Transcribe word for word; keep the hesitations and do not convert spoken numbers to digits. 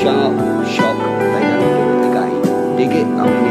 Shock, shock, like I don't do it. Like I dig it, I'm